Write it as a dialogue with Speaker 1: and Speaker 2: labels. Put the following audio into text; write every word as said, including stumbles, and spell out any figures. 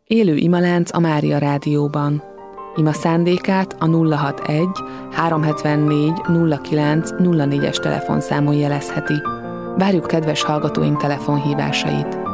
Speaker 1: Élő imalánc a Mária Rádióban. Ima szándékát a nulla hatvanegy háromszázhetvennégy nulla kilenc nulla négyes telefonszámon jelezheti. Várjuk kedves hallgatóink telefonhívásait.